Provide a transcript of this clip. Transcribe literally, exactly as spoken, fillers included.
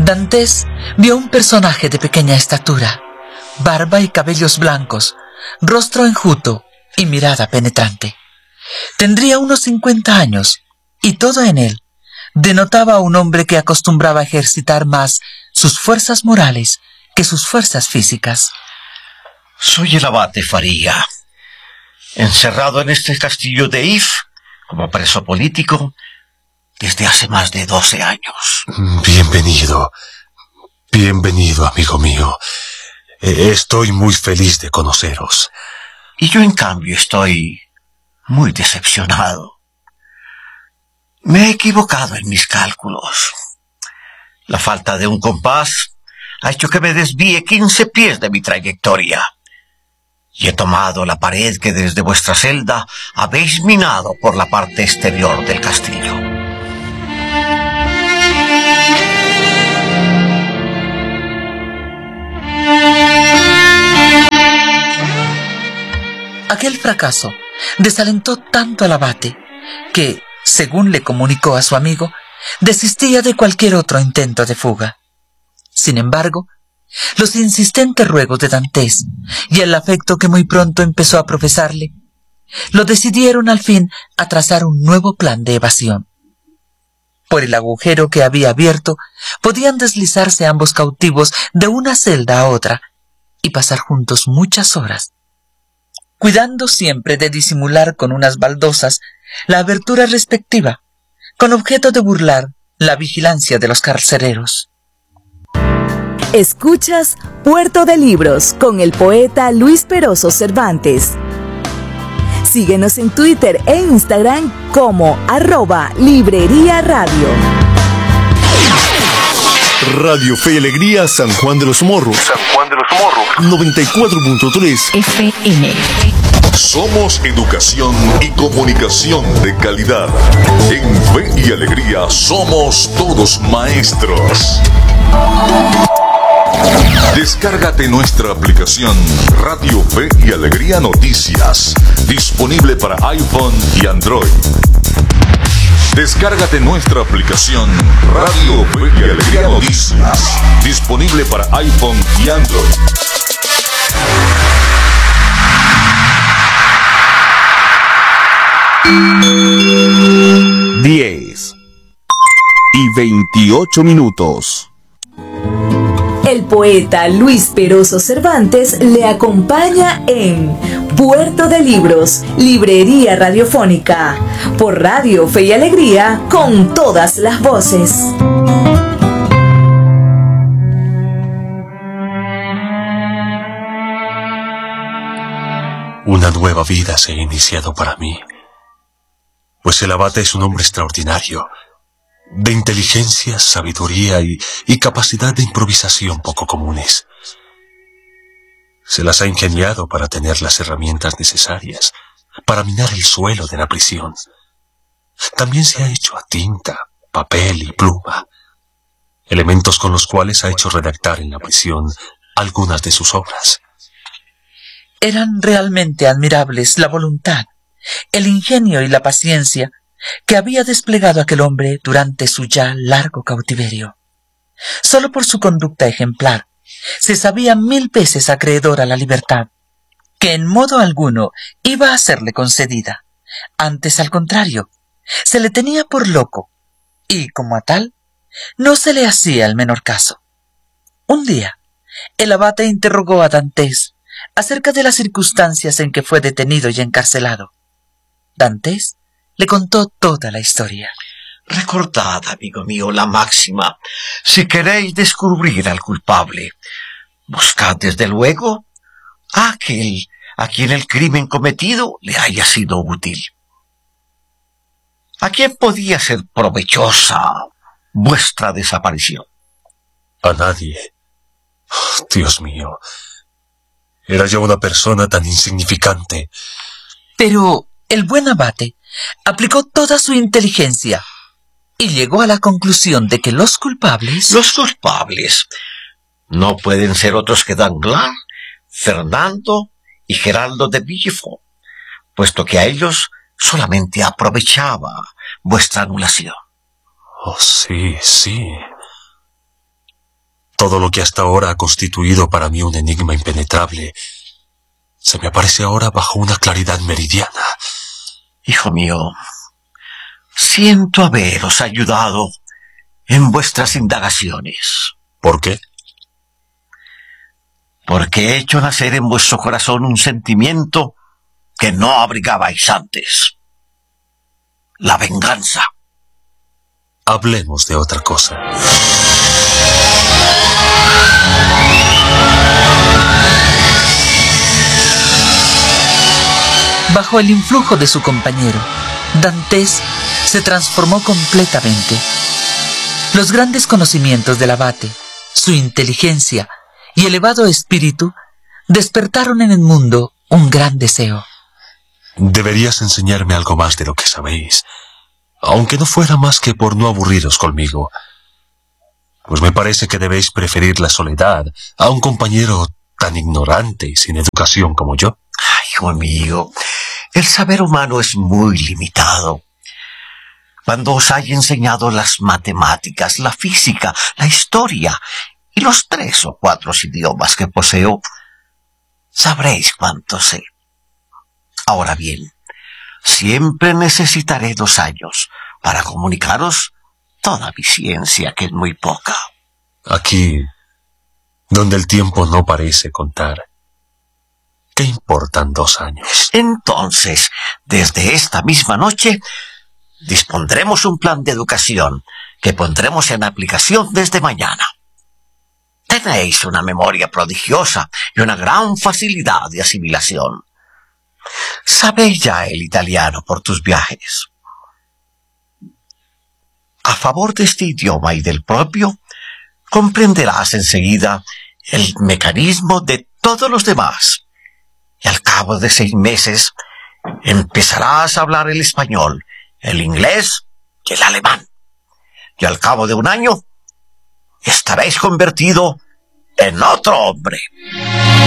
Dantes vio un personaje de pequeña estatura, barba y cabellos blancos, rostro enjuto y mirada penetrante. Tendría unos cincuenta años, y todo en él denotaba a un hombre que acostumbraba a ejercitar más sus fuerzas morales que sus fuerzas físicas. Soy el abate Faría, encerrado en este castillo de If como preso político desde hace más de doce años. Bienvenido, bienvenido, amigo mío. Estoy muy feliz de conoceros. Y yo, en cambio, estoy muy decepcionado. Me he equivocado en mis cálculos. La falta de un compás ha hecho que me desvíe quince pies de mi trayectoria. Y he tomado la pared que desde vuestra celda habéis minado por la parte exterior del castillo. Aquel fracaso desalentó tanto al abate que, según le comunicó a su amigo, desistía de cualquier otro intento de fuga. Sin embargo, los insistentes ruegos de Dantes y el afecto que muy pronto empezó a profesarle, lo decidieron al fin a trazar un nuevo plan de evasión. Por el agujero que había abierto, podían deslizarse ambos cautivos de una celda a otra y pasar juntos muchas horas, cuidando siempre de disimular con unas baldosas la abertura respectiva, con objeto de burlar la vigilancia de los carcereros. Escuchas Puerto de Libros con el poeta Luis Peroso Cervantes. Síguenos en Twitter e Instagram como arroba Librería Radio. Radio Fe y Alegría San Juan de los Morros. San Juan de los Morros. noventa y cuatro punto tres F M. Somos educación y comunicación de calidad. En Fe y Alegría somos todos maestros. Descárgate nuestra aplicación Radio Fe y Alegría Noticias, disponible para iPhone y Android. Descárgate nuestra aplicación Radio Fe y Alegría Noticias, disponible para iPhone y Android. diez y veintiocho minutos. El poeta Luis Peroso Cervantes le acompaña en Puerto de Libros, Librería Radiofónica, por Radio Fe y Alegría, con todas las voces. Una nueva vida se ha iniciado para mí, pues el abate es un hombre extraordinario, de inteligencia, sabiduría y, y capacidad de improvisación poco comunes. Se las ha ingeniado para tener las herramientas necesarias para minar el suelo de la prisión. También se ha hecho a tinta, papel y pluma, elementos con los cuales ha hecho redactar en la prisión algunas de sus obras. Eran realmente admirables la voluntad, el ingenio y la paciencia que había desplegado aquel hombre durante su ya largo cautiverio. Solo por su conducta ejemplar se sabía mil veces acreedor a la libertad, que en modo alguno iba a serle concedida. Antes, al contrario, se le tenía por loco, y como a tal, no se le hacía el menor caso. Un día, el abate interrogó a Dantes acerca de las circunstancias en que fue detenido y encarcelado. Dantes le contó toda la historia. Recordad, amigo mío, la máxima: si queréis descubrir al culpable, buscad desde luego a aquel a quien el crimen cometido le haya sido útil. ¿A quién podía ser provechosa vuestra desaparición? A nadie. Oh, Dios mío, era yo una persona tan insignificante. Pero el buen abate aplicó toda su inteligencia y llegó a la conclusión de que los culpables... Los culpables no pueden ser otros que Danglars, Fernando y Geraldo de Villefort, puesto que a ellos solamente aprovechaba vuestra anulación. Oh, sí, sí. Todo lo que hasta ahora ha constituido para mí un enigma impenetrable se me aparece ahora bajo una claridad meridiana. Hijo mío, siento haberos ayudado en vuestras indagaciones. ¿Por qué? Porque he hecho nacer en vuestro corazón un sentimiento que no abrigabais antes. La venganza. Hablemos de otra cosa. Bajo el influjo de su compañero, Dantes se transformó completamente. Los grandes conocimientos del abate, su inteligencia y elevado espíritu despertaron en el mundo un gran deseo. Deberías enseñarme algo más de lo que sabéis, aunque no fuera más que por no aburriros conmigo. Pues me parece que debéis preferir la soledad a un compañero tan ignorante y sin educación como yo. Ay, hijo mío, el saber humano es muy limitado. Cuando os haya enseñado las matemáticas, la física, la historia y los tres o cuatro idiomas que poseo, sabréis cuánto sé. Ahora bien, siempre necesitaré dos años para comunicaros toda mi ciencia, que es muy poca. Aquí, donde el tiempo no parece contar, ¿qué importan dos años? Entonces, desde esta misma noche, dispondremos un plan de educación que pondremos en aplicación desde mañana. Tenéis una memoria prodigiosa y una gran facilidad de asimilación. Sabéis ya el italiano por tus viajes. A favor de este idioma y del propio, comprenderás enseguida el mecanismo de todos los demás. Y al cabo de seis meses, empezarás a hablar el español, el inglés y el alemán. Y al cabo de un año, estaréis convertido en otro hombre.